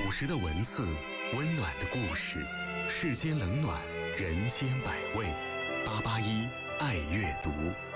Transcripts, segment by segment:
朴实的文字，温暖的故事，世间冷暖，人间百味。881爱阅读。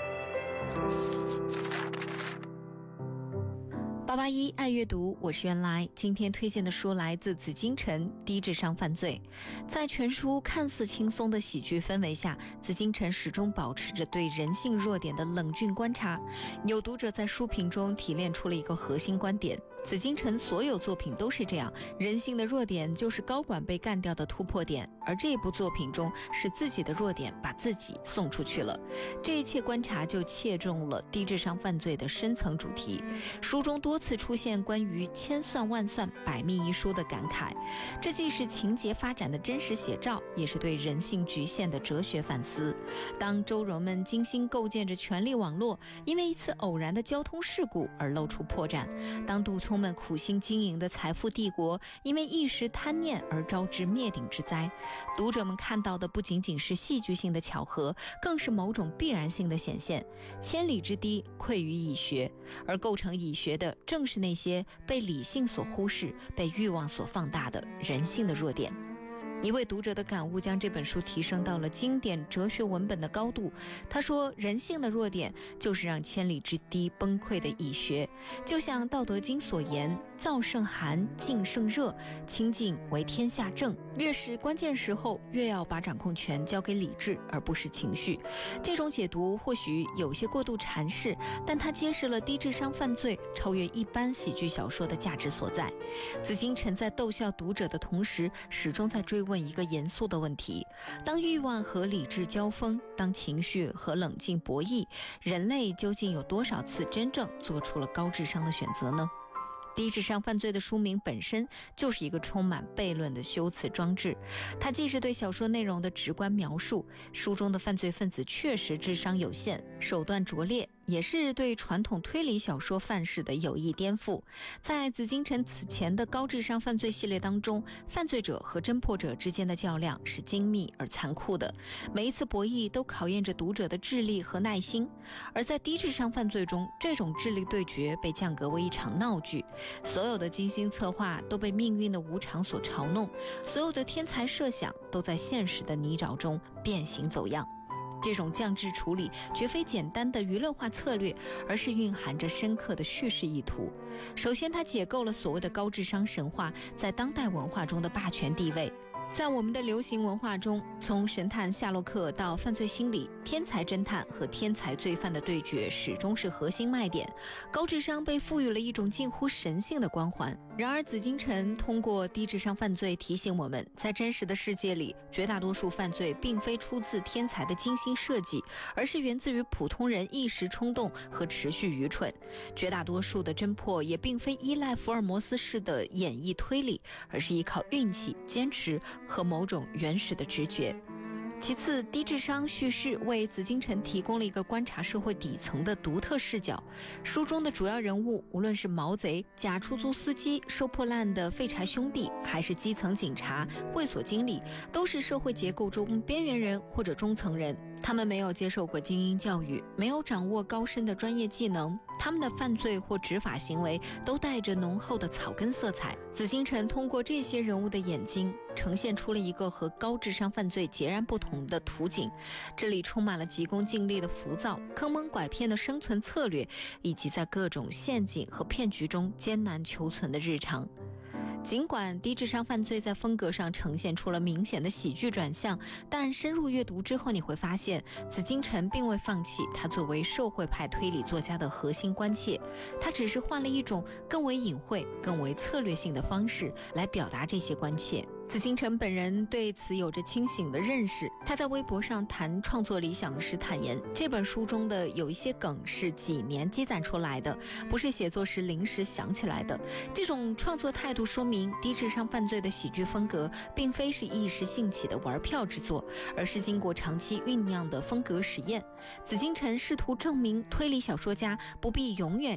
881爱阅读，我是原来。今天推荐的书来自紫金陈《低智商犯罪》。在全书看似轻松的喜剧氛围下，紫金陈始终保持着对人性弱点的冷峻观察。有读者在书评中提炼出了一个核心观点：紫金陈所有作品都是这样，人性的弱点就是高管被干掉的突破点，而这部作品中是自己的弱点把自己送出去了。这一切观察就切中了低智商犯罪的深层主题。书中多次出现关于千算万算百密一疏的感慨，这既是情节发展的真实写照，也是对人性局限的哲学反思。当周荣们精心构建着权力网络，因为一次偶然的交通事故而露出破绽；当杜聪们苦心经营的财富帝国，因为一时贪念而招致灭顶之灾，读者们看到的不仅仅是戏剧性的巧合，更是某种必然性的显现。千里之堤溃于蚁穴，而构成蚁穴的正是那些被理性所忽视、被欲望所放大的人性的弱点。一位读者的感悟将这本书提升到了经典哲学文本的高度。他说，人性的弱点就是让千里之堤崩溃的蚁穴，就像《道德经》所言，燥胜寒，静胜热，清静为天下正。越是关键时候，越要把掌控权交给理智，而不是情绪。这种解读或许有些过度阐释，但它揭示了低智商犯罪超越一般喜剧小说的价值所在。紫金陈在逗笑读者的同时，始终在追问一个严肃的问题：当欲望和理智交锋，当情绪和冷静博弈，人类究竟有多少次真正做出了高智商的选择呢？低智商犯罪的书名本身就是一个充满悖论的修辞装置，它既是对小说内容的直观描述，书中的犯罪分子确实智商有限，手段拙劣，也是对传统推理小说范式的有意颠覆。在紫金陈此前的高智商犯罪系列当中，犯罪者和侦破者之间的较量是精密而残酷的，每一次博弈都考验着读者的智力和耐心。而在低智商犯罪中，这种智力对决被降格为一场闹剧，所有的精心策划都被命运的无常所嘲弄，所有的天才设想都在现实的泥沼中变形走样。这种降智处理绝非简单的娱乐化策略，而是蕴含着深刻的叙事意图。首先，它解构了所谓的高智商神话在当代文化中的霸权地位。在我们的流行文化中，从神探夏洛克到犯罪心理，天才侦探和天才罪犯的对决始终是核心卖点。高智商被赋予了一种近乎神性的光环。然而紫金陈通过低智商犯罪提醒我们，在真实的世界里，绝大多数犯罪并非出自天才的精心设计，而是源自于普通人一时冲动和持续愚蠢。绝大多数的侦破也并非依赖福尔摩斯式的演绎推理，而是依靠运气、坚持和某种原始的直觉。其次，低智商叙事为紫金陈提供了一个观察社会底层的独特视角。书中的主要人物，无论是毛贼、假出租司机、收破烂的废柴兄弟，还是基层警察、会所经理，都是社会结构中边缘人或者中层人。他们没有接受过精英教育，没有掌握高深的专业技能，他们的犯罪或执法行为都带着浓厚的草根色彩。紫金陈通过这些人物的眼睛，呈现出了一个和高智商犯罪截然不同的图景。这里充满了急功近利的浮躁、坑蒙拐骗的生存策略，以及在各种陷阱和骗局中艰难求存的日常。尽管低智商犯罪在风格上呈现出了明显的喜剧转向，但深入阅读之后，你会发现紫金陈并未放弃他作为社会派推理作家的核心关切，他只是换了一种更为隐晦、更为策略性的方式来表达这些关切。紫金陈本人对此有着清醒的认识，他在微博上谈创作理想时坦言，这本书中的有一些梗是几年积攒出来的，不是写作时临时想起来的。这种创作态度说明低智商犯罪的喜剧风格并非是一时兴起的玩票之作，而是经过长期酝酿的风格实验。紫金陈试图证明推理小说家不必永远